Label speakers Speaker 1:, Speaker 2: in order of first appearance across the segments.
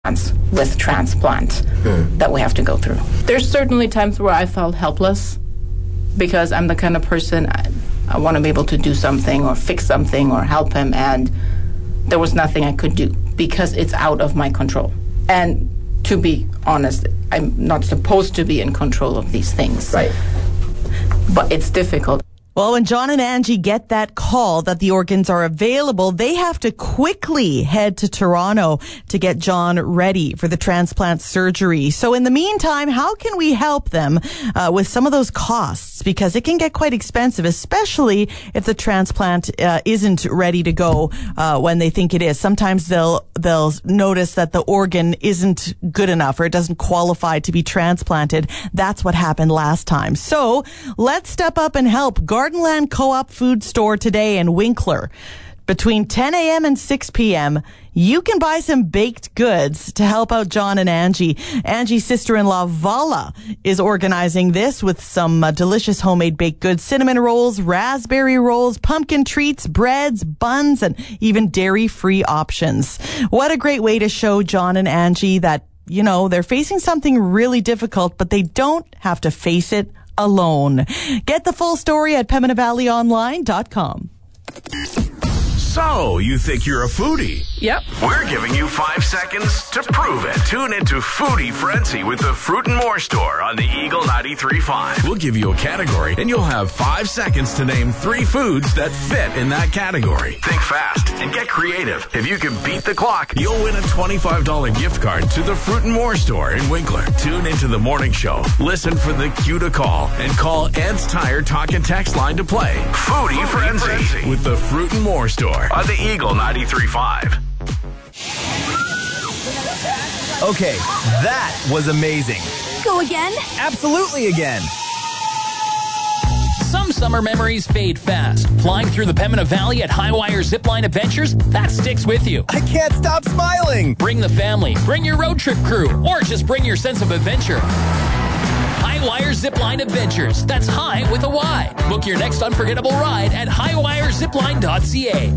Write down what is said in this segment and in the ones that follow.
Speaker 1: months with transplant that we have to go through. There's certainly times where I felt helpless because I'm the kind of person I want to be able to do something or fix something or help him, and there was nothing I could do because it's out of my control. And to be honest, I'm not supposed to be in control of these things.
Speaker 2: Right.
Speaker 1: But it's difficult.
Speaker 3: Well, when John and Angie get that call that the organs are available, they have to quickly head to Toronto to get John ready for the transplant surgery. So in the meantime, how can we help them with some of those costs? Because it can get quite expensive, especially if the transplant isn't ready to go when they think it is. Sometimes they'll notice that the organ isn't good enough or it doesn't qualify to be transplanted. That's what happened last time. So let's step up and help. Gardenland Co-op Food Store today in Winkler. Between 10 a.m. and 6 p.m., you can buy some baked goods to help out John and Angie. Angie's sister-in-law, Vala, is organizing this with some delicious homemade baked goods, cinnamon rolls, raspberry rolls, pumpkin treats, breads, buns, and even dairy-free options. What a great way to show John and Angie that, you know, they're facing something really difficult, but they don't have to face it alone. Get the full story at PembinaValleyOnline.com.
Speaker 4: So, you think you're a foodie?
Speaker 1: Yep.
Speaker 4: We're giving you 5 seconds to prove it. Tune into Foodie Frenzy with the Fruit and More Store on the Eagle 93.5. We'll give you a category, and you'll have 5 seconds to name 3 foods that fit in that category. Think fast and get creative. If you can beat the clock, you'll win a $25 gift card to the Fruit and More Store in Winkler. Tune into the morning show. Listen for the cue to call, and call Ed's Tire Talk and Text line to play. Foodie Frenzy with the Fruit and More Store on the Eagle 93.5.
Speaker 5: Okay, that was amazing.
Speaker 6: Go again?
Speaker 5: Absolutely again.
Speaker 7: Some summer memories fade fast. Flying through the Pembina Valley at Highwire Zipline Adventures, that sticks with you.
Speaker 5: I can't stop smiling.
Speaker 7: Bring the family, bring your road trip crew, or just bring your sense of adventure. Highwire Zipline Adventures. That's high with a Y. Book your next unforgettable ride at highwirezipline.ca.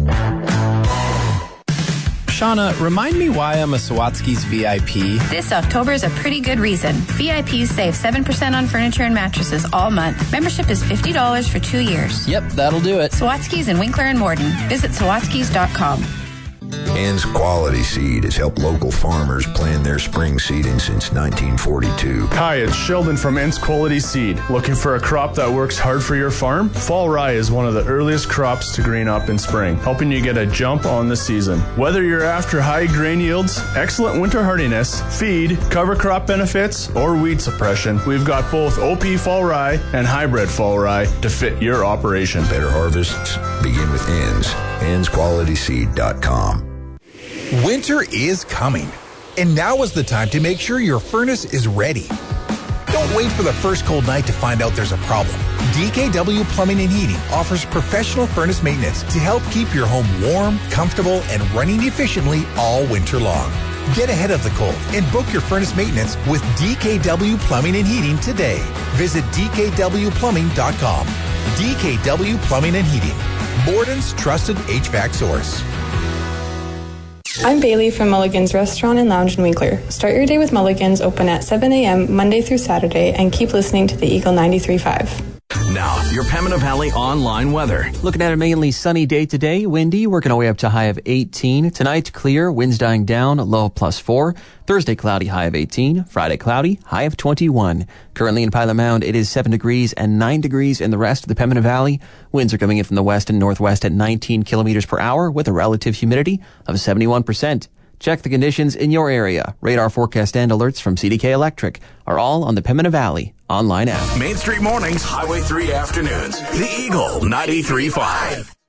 Speaker 8: Shauna, remind me why I'm a Sawatsky's VIP.
Speaker 6: This October is a pretty good reason. VIPs save 7% on furniture and mattresses all month. Membership is $50 for 2 years.
Speaker 8: Yep, that'll do it.
Speaker 6: Sawatsky's in Winkler and Morden. Visit sawatsky's.com.
Speaker 9: Ann's Quality Seed has helped local farmers plan their spring seeding since 1942.
Speaker 10: Hi, it's Sheldon from Ann's Quality Seed. Looking for a crop that works hard for your farm? Fall rye is one of the earliest crops to green up in spring, helping you get a jump on the season. Whether you're after high grain yields, excellent winter hardiness, feed, cover crop benefits, or weed suppression, we've got both OP fall rye and hybrid fall rye to fit your operation.
Speaker 9: Better harvests begin with Ann's. Ann'sQualitySeed.com.
Speaker 11: Winter is coming, and now is the time to make sure your furnace is ready. Don't wait for the first cold night to find out there's a problem. DKW Plumbing and Heating offers professional furnace maintenance to help keep your home warm, comfortable, and running efficiently all winter long. Get ahead of the cold and book your furnace maintenance with DKW Plumbing and Heating today. Visit DKWPlumbing.com. DKW Plumbing and Heating, Borden's trusted HVAC source.
Speaker 12: I'm Bailey from Mulligan's Restaurant and Lounge in Winkler. Start your day with Mulligan's, open at 7 a.m. Monday through Saturday, and keep listening to the Eagle 93.5.
Speaker 4: Now, your Pembina Valley online weather.
Speaker 13: Looking at a mainly sunny day today. Windy, working our way up to a high of 18. Tonight, clear, winds dying down, low of +4. Thursday, cloudy, high of 18. Friday, cloudy, high of 21. Currently in Pilot Mound, it is 7 degrees and 9 degrees in the rest of the Pembina Valley. Winds are coming in from the west and northwest at 19 kilometers per hour with a relative humidity of 71%. Check the conditions in your area. Radar forecast and alerts from CDK Electric are all on the Pembina Valley online app.
Speaker 4: Main Street Mornings, Highway 3 Afternoons. The Eagle 93.5.